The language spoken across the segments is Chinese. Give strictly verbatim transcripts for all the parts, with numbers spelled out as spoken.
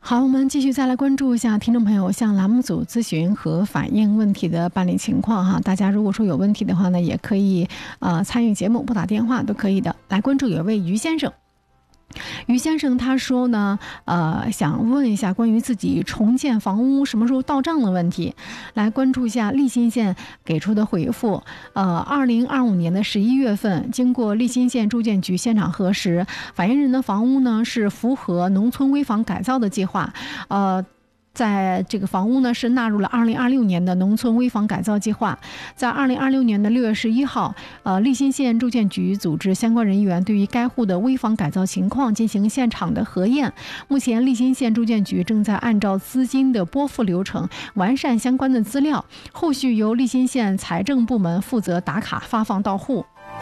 好，我们继续再来关注一下听众朋友向栏目组咨询和反映问题的办理情况哈。大家如果说有问题的话呢，也可以呃参与节目，拨打电话都可以的。来关注有一位于先生。于先生他说呢，呃，想问一下关于自己重建房屋什么时候到账的问题。来关注一下利辛县给出的回复。呃，二零二五年的十一月份，经过利辛县住建局现场核实，反映人的房屋呢是符合农村危房改造的计划，呃。在这个房屋呢是纳入了二零二六年的农村危房改造计划。在二零二六年的六月十一号，呃，利辛县住建局组织相关人员对于该户的危房改造情况进行现场的核验。目前，利辛县住建局正在按照资金的拨付流程完善相关的资料，后续由利辛县财政部门负责打卡发放到户。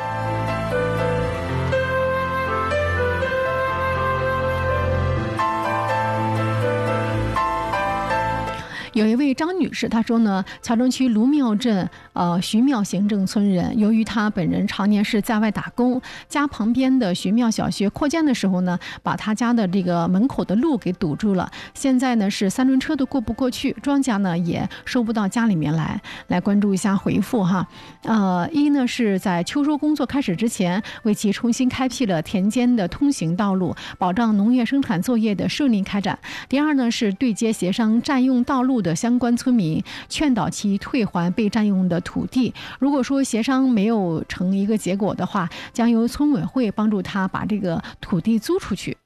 有一位张女士，她说呢，桥中区卢庙镇呃徐庙行政村人，由于她本人常年是在外打工，家旁边的徐庙小学扩建的时候呢，把她家的这个门口的路给堵住了，现在呢是三轮车都过不过去，庄稼呢也收不到家里面来。来关注一下回复哈。呃，一呢是在秋收工作开始之前，为其重新开辟了田间的通行道路，保障农业生产作业的顺利开展。第二呢是对接协商占用道路的相关村民，劝导其退还被占用的土地。如果说协商没有成一个结果的话，将由村委会帮助他把这个土地租出去。